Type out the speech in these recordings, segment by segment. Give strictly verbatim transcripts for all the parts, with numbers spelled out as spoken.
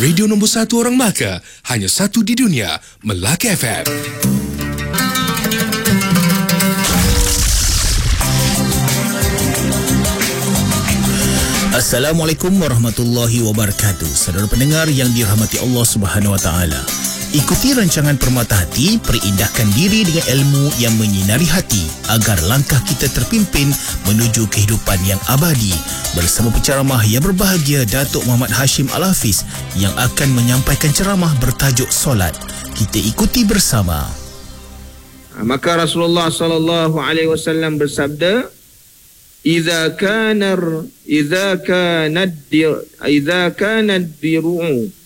Radio nombor satu orang Melaka, hanya satu di dunia, Melaka F M. Assalamualaikum warahmatullahi wabarakatuh. Saudara pendengar yang dirahmati Allah Subhanahu wa taala. Ikuti rancangan Permata Hati, perindahkan diri dengan ilmu yang menyinari hati agar langkah kita terpimpin menuju kehidupan yang abadi. Bersama penceramah yang berbahagia Datuk Muhammad Hashim Al-Hafiz yang akan menyampaikan ceramah bertajuk solat. Kita ikuti bersama. Maka Rasulullah sallallahu alaihi wasallam bersabda, "Idza kana idza kana idza kana ad-diru'u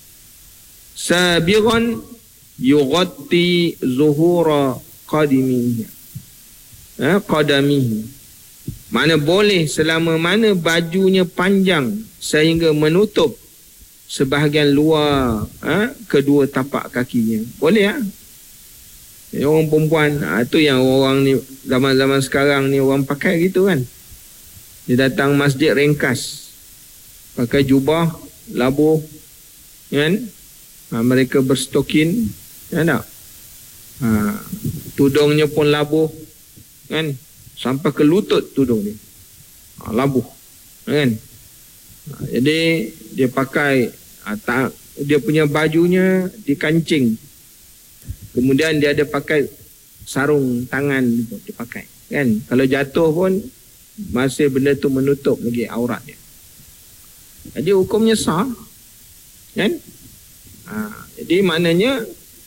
sabighan yughatti zuhura qadimihi." Ha, qadamihi. Mana boleh selama mana bajunya panjang sehingga menutup sebahagian luar ha, kedua tapak kakinya. Boleh ah. Ha? Orang perempuan, ha, tu yang orang ni zaman-zaman sekarang ni orang pakai gitu kan. Dia datang masjid ringkas, pakai jubah, labuh, kan? Ha, mereka berstokin, ya tak? Ha, tudungnya pun labuh, kan? Sampai ke lutut tudung dia. Ha, labuh, kan? Ha, jadi dia pakai, ha, tak, dia punya bajunya dikancing. Kemudian dia ada pakai sarung tangan dia pakai, kan? Kalau jatuh pun masih benda tu menutup lagi aurat dia. Jadi hukumnya sah, kan? Ha, jadi maknanya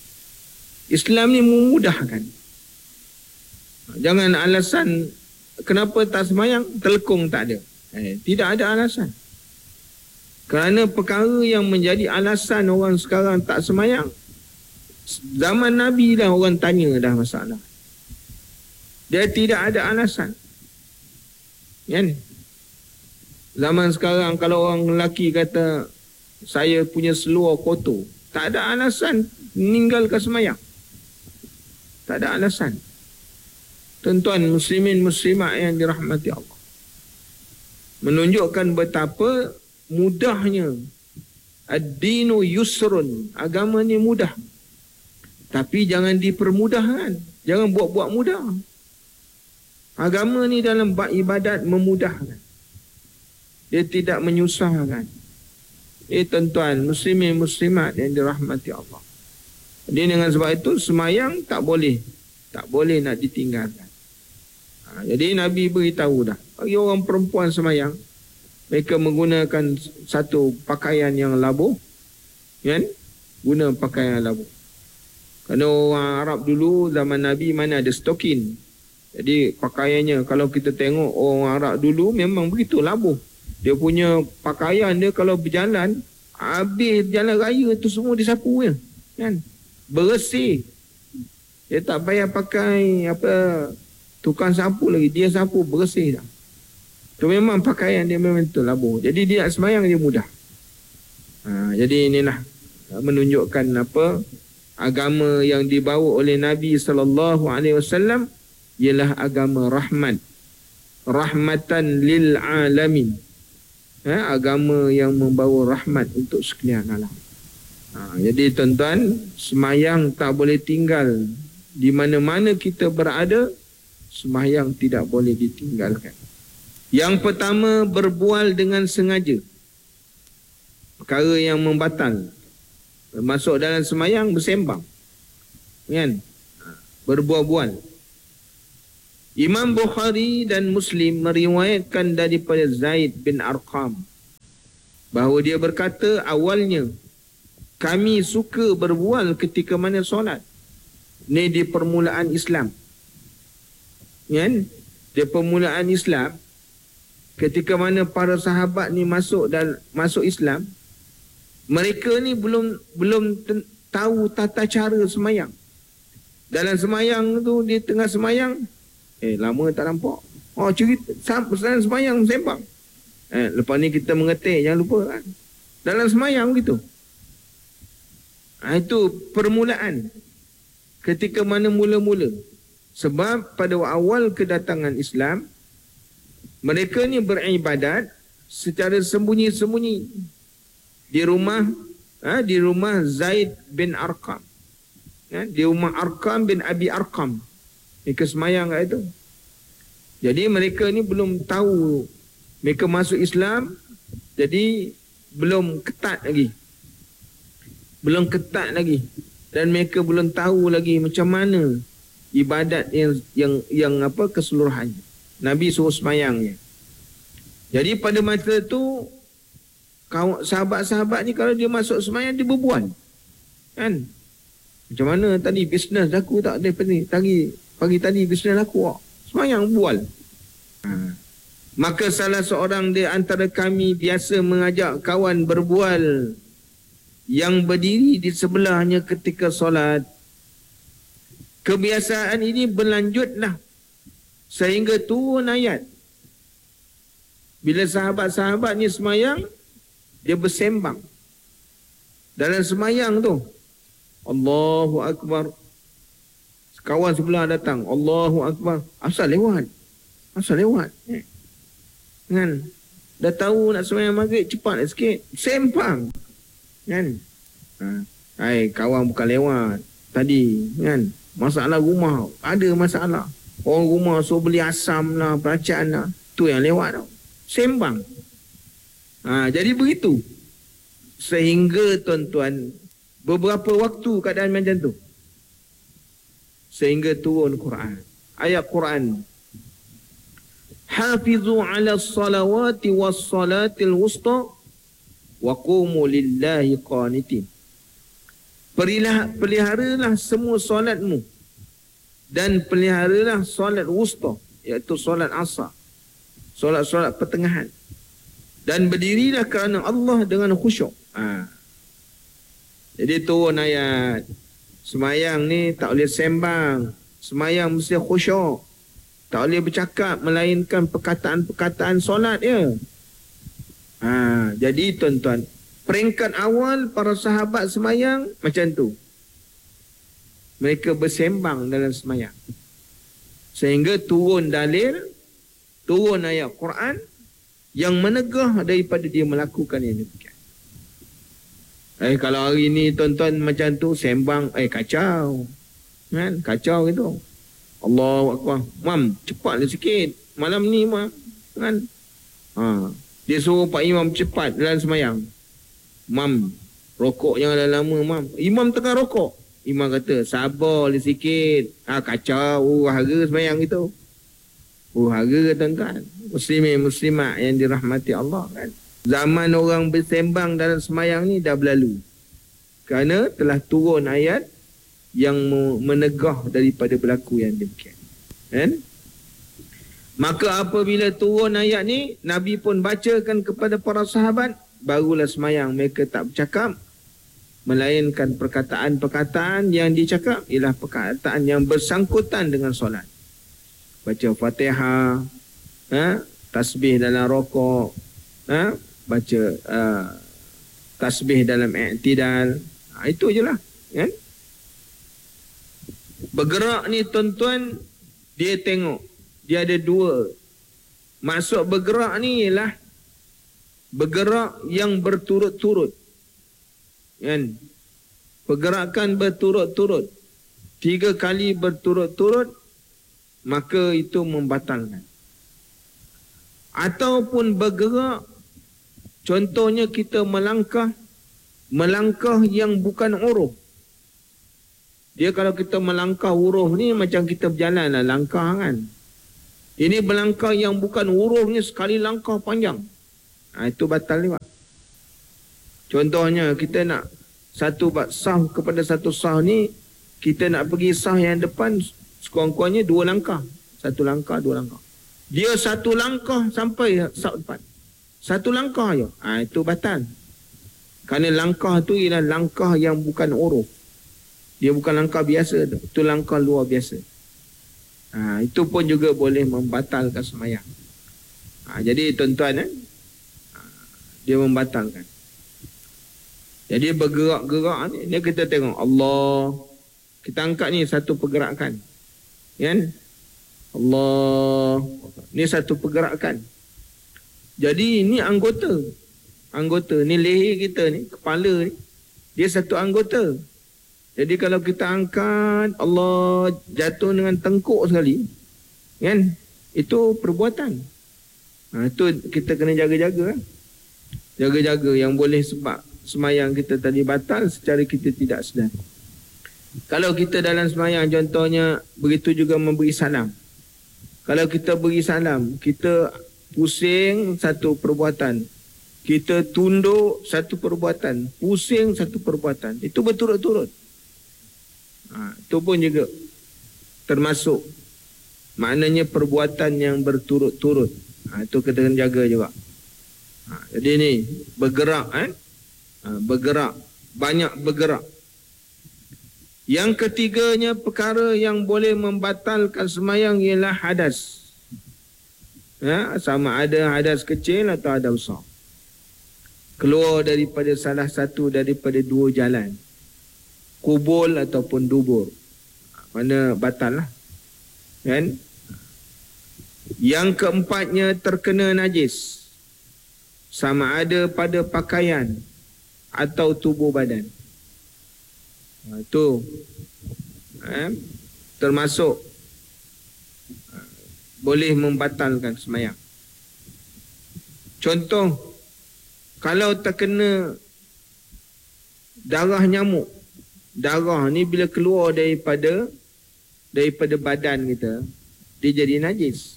Islam ni memudahkan. Jangan alasan kenapa tak semayang, telekung tak ada. Eh, tidak ada alasan. Kerana perkara yang menjadi alasan orang sekarang tak semayang, zaman Nabi dah orang tanya dah masalah. Dia tidak ada alasan. Kan? Zaman sekarang kalau orang lelaki kata saya punya seluar kotor, tak ada alasan meninggalkan semayang. Tak ada alasan. Tuan-tuan muslimin muslimat yang dirahmati Allah, menunjukkan betapa mudahnya ad-dinu yusrun, agama ni mudah. Tapi jangan dipermudahkan. Jangan buat-buat mudah. Agama ni dalam bab ibadat memudahkan. Dia tidak menyusahkan. Eh tuan-tuan, muslimin muslimat yang dirahmati Allah. Jadi dengan sebab itu semayang tak boleh. Tak boleh nak ditinggalkan. Ha, jadi Nabi beritahu dah. Bagi orang perempuan semayang, mereka menggunakan satu pakaian yang labuh. Kan? Guna pakaian yang labuh. Kerana orang Arab dulu zaman Nabi mana ada stokin. Jadi pakaiannya kalau kita tengok orang Arab dulu memang begitu labuh. Dia punya pakaian dia kalau berjalan, habis jalan raya tu semua disapu ya. Kan? Bersih. Dia tak payah pakai apa tukang sapu lagi, dia sapu bersih dah. Tu memang pakaian dia memang tu labuh. Jadi dia semayang dia mudah. Ha, jadi inilah menunjukkan apa agama yang dibawa oleh Nabi sallallahu alaihi wasallam ialah agama rahmat, rahmatan lil alamin. Ha, agama yang membawa rahmat untuk sekalian alam. Ha, jadi tuan-tuan, semayang tak boleh tinggal di mana-mana kita berada. Semayang tidak boleh ditinggalkan. Yang pertama, berbual dengan sengaja, perkara yang membatal. Masuk dalam semayang bersembang, kan? Berbual-bual. Imam Bukhari dan Muslim meriwayatkan daripada Zaid bin Arqam bahawa dia berkata, awalnya kami suka berbual ketika mana solat. Ini di permulaan Islam, kan? Di permulaan Islam, ketika mana para sahabat ni masuk dan masuk Islam, mereka ni belum belum ten, tahu tata cara semayang. Dalam semayang tu, di tengah semayang, eh lama tak nampak. Oh cerita, dalam semayang sembang. Eh, lepas ni kita mengetik, jangan lupa kan. Dalam semayang gitu. Ha, itu permulaan. Ketika mana mula-mula. Sebab pada awal kedatangan Islam, mereka ni beribadat secara sembunyi-sembunyi. Di rumah ha, di rumah Zaid bin Arqam. Ha, di rumah Arqam bin Abi Arqam. Mereka semayang kat itu. Jadi mereka ni belum tahu. Mereka masuk Islam. Jadi belum ketat lagi. Belum ketat lagi. Dan mereka belum tahu lagi macam mana ibadat yang yang yang apa keseluruhannya. Nabi suruh semayangnya. Jadi pada masa tu kawan sahabat-sahabat ni kalau dia masuk semayang dia berbual. Kan? Macam mana tadi bisnes aku tak ada pagi tadi pagi tadi bisnes aku semayang bual. Ha. Maka salah seorang di antara kami biasa mengajak kawan berbual yang berdiri di sebelahnya ketika solat. Kebiasaan ini berlanjutlah sehingga turun ayat. Bila sahabat-sahabat ni semayang, dia bersembang. Dalam semayang tu, Allahu Akbar. Kawan sebelah datang, Allahu Akbar. Asal lewat. Asal lewat. Eh. Kan? Dah tahu nak semayang maghrib, cepat sikit. Sembang. Kan? Ha. Hai, kawan bukan lewat tadi, kan? Masalah rumah, ada masalah. Orang rumah suruh beli asam lah, peracaan lah. Tu yang lewat tau. Sembang. Ha, jadi begitu. Sehingga tuan-tuan, beberapa waktu keadaan macam tu. Sehingga turun Quran. Ayat Quran. Hafizu ala salawati was salatil wusta wa qumu lillahi qanitin. Peliharalah semua solatmu dan peliharalah solat wusta, iaitu solat asar, solat-solat pertengahan, dan berdirilah kerana Allah dengan khusyuk. Ha. Jadi turun ayat semayang ni tak boleh sembang, semayang mesti khusyuk, tak boleh bercakap melainkan perkataan-perkataan solat ya. Ha, jadi tuan-tuan, peringkat awal para sahabat semayang macam tu. Mereka bersembang dalam semayang. Sehingga turun dalil, turun ayat Quran yang menegah daripada dia melakukan yang demikian. Eh, kalau hari ni tuan-tuan macam tu sembang, eh kacau. Kan? Kacau gitu. Allahu Akbar. Mam, cepatlah sikit. Malam ni, mam. Kan? Ha. Dia suruh Pak Imam cepat dalam semayang. Mam, rokok jangan lama, mam. Imam tengah rokok. Imam kata, sabarlah sikit. Ah, kacau. Hara semayang itu. Oh, hara tuan-tuan. Muslimin, muslimat yang dirahmati Allah, kan? Zaman orang bersembang dalam semayang ni dah berlalu. Kerana telah turun ayat yang menegah daripada berlaku yang demikian. Kan? Maka apabila turun ayat ni, Nabi pun bacakan kepada para sahabat, barulah semayang. Mereka tak bercakap, melainkan perkataan-perkataan yang dicakap ialah perkataan yang bersangkutan dengan solat. Baca Fatihah, ha? Tasbih dalam rokok, ha? Baca uh, tasbih dalam i'tidal. Ha, itu je lah. Kan? Bergerak ni tuan-tuan, dia tengok. Dia ada dua. Maksud bergerak ni ialah bergerak yang berturut-turut. Kan? Pergerakan berturut-turut. Tiga kali berturut-turut, maka itu membatalkan. Ataupun bergerak, contohnya kita melangkah, melangkah yang bukan uruf. Dia kalau kita melangkah uruf ni macam kita berjalan lah, langkah kan. Ini berlangkah yang bukan urufnya sekali langkah panjang. Ha, itu batal juga. Contohnya kita nak satu sah kepada satu sah ni, kita nak pergi sah yang depan, sekurang-kurangnya dua langkah. Satu langkah, dua langkah. Dia satu langkah sampai sah depan. Satu langkah je. Ha, itu batal. Kerana langkah tu ialah langkah yang bukan uruf. Dia bukan langkah biasa tu. Itu langkah luar biasa. Ha, itu pun juga boleh membatalkan semayang. Ha, jadi tuan-tuan, eh, ha, dia membatalkan. Jadi bergerak-gerak ni, dia kita tengok Allah. Kita angkat ni satu pergerakan. Kan? Allah. Ni satu pergerakan. Jadi ini anggota. Anggota. Ni leher kita ni, kepala ni. Dia satu anggota. Jadi kalau kita angkat, Allah jatuh dengan tengkuk sekali, kan? Itu perbuatan. Ha, itu kita kena jaga-jaga. Jaga-jaga yang boleh sebab semayang kita tadi batal secara kita tidak sedar. Kalau kita dalam semayang, contohnya begitu juga memberi salam. Kalau kita beri salam, kita pusing satu perbuatan. Kita tunduk satu perbuatan. Pusing satu perbuatan. Itu berturut-turut. Ha, itu pun juga termasuk maknanya perbuatan yang berturut-turut. Ha, itu kita kena jaga juga. Ha, jadi ni bergerak, eh? ha, bergerak, banyak bergerak. Yang ketiganya perkara yang boleh membatalkan semayang ialah hadas. Ya, sama ada hadas kecil atau hadas besar. Keluar daripada salah satu daripada dua jalan. Kubul ataupun dubur. Mana batal lah. Kan? Yang keempatnya terkena najis. Sama ada pada pakaian atau tubuh badan. Itu eh, termasuk eh, boleh membatalkan semayang. Contoh, kalau terkena darah nyamuk, darah ni bila keluar daripada daripada badan kita, dia jadi najis.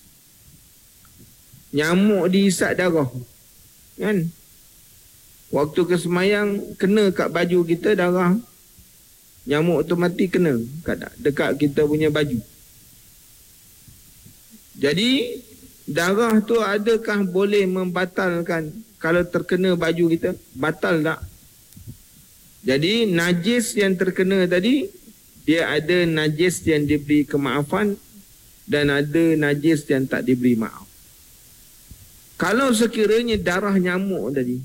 Nyamuk dihisap darah, kan? Waktu ke semayang kena kat baju kita darah, nyamuk otomatik kena kat dekat kita punya baju. Jadi darah tu adakah boleh membatalkan kalau terkena baju kita? Batal tak? Jadi najis yang terkena tadi, dia ada najis yang diberi kemaafan dan ada najis yang tak diberi maaf. Kalau sekiranya darah nyamuk tadi,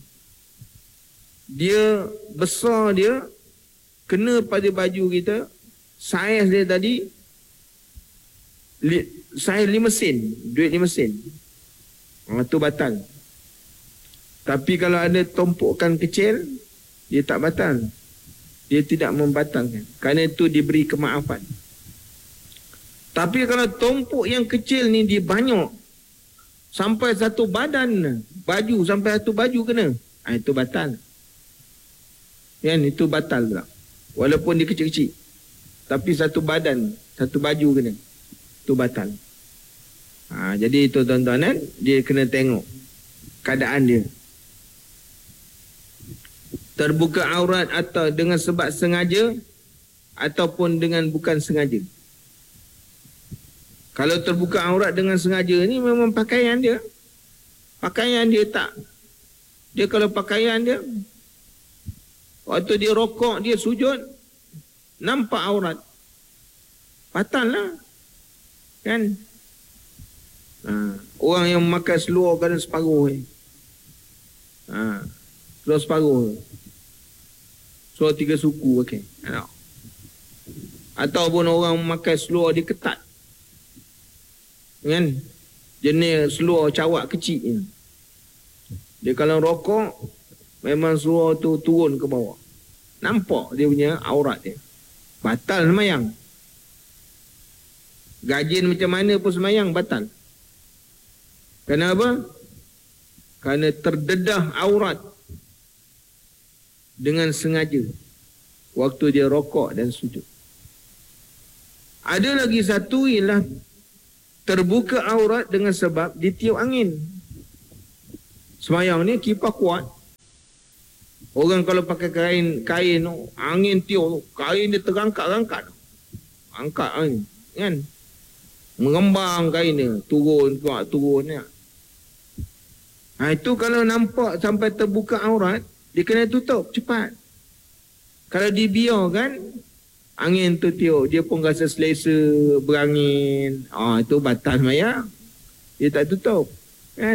dia besar, dia kena pada baju kita, saiz dia tadi li, saiz lima sen, duit lima sen. Ha, tu batal. Tapi kalau ada tumpukan kecil, dia tak batal. Dia tidak membatalkan. Kerana itu diberi kemaafan. Tapi kalau tumpuk yang kecil ni dia banyak, sampai satu badan baju, sampai satu baju kena, ha, itu batal. Kan, itu batal pula. Walaupun dia kecil-kecil, tapi satu badan, satu baju kena, itu batal. Ha, jadi itu tuan-tuan, dia kena tengok keadaan dia. Terbuka aurat atau dengan sebab sengaja ataupun dengan bukan sengaja. Kalau terbuka aurat dengan sengaja ni memang pakaian dia. Pakaian dia tak. Dia kalau pakaian dia, waktu dia rokok, dia sujud, nampak aurat, batal lah. Kan? Ha, orang yang makan seluar kadang separuh ni. Ha, seluar separuh. Seluar tiga suku, okey. Ha. Ataupun orang makan seluar dia ketat. Kan? Jenis seluar cawak kecil ni. Dia kalau rokok, memang seluar tu turun ke bawah. Nampak dia punya aurat dia. Batal semayang. Gajin macam mana pun semayang, batal. Kenapa? Kerana terdedah aurat dengan sengaja waktu dia rokok dan sujud. Ada lagi satu ialah terbuka aurat dengan sebab ditiup angin. Semayang ni kipas kuat. Orang kalau pakai kain, kain angin tiup, kain dia terangkat-rangkat. Angkat angin, kan? Mengembang kain dia, turun, kuat, turun. Ya. Ha, itu kalau nampak sampai terbuka aurat, dia kena tutup cepat. Kalau dibiarkan, angin tu tiup, dia pun rasa selesa berangin. Ah, itu batal semayang. Dia tak tutup, kan?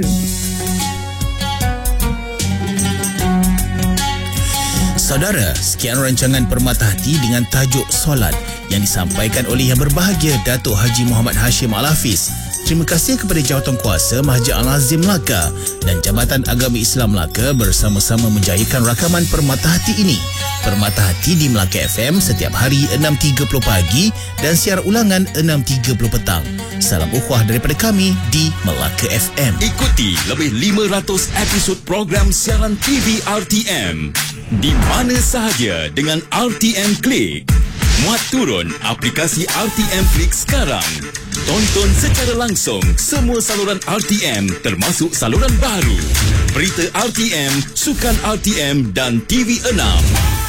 Saudara, sekian rancangan Permata Hati dengan tajuk Solat yang disampaikan oleh Yang Berbahagia Datuk Haji Muhammad Hashim Al-Hafiz. Terima kasih kepada Jawatankuasa Mahjid Al-Azim Melaka dan Jabatan Agama Islam Melaka bersama-sama menjayakan rakaman Permata Hati ini. Permata Hati di Melaka F M setiap hari enam tiga puluh pagi dan siar ulangan enam tiga puluh petang. Salam ukhuwah daripada kami di Melaka F M. Ikuti lebih lima ratus episod program siaran T V R T M di mana sahaja dengan R T M Click. Muat turun aplikasi R T M Click sekarang. Tonton secara langsung semua saluran R T M termasuk saluran baru, berita R T M, sukan R T M dan T V enam.